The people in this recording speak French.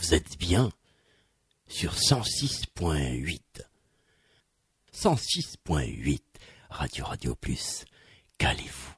vous êtes bien sur 106.8. 106.8 Radio Plus. Calez-vous.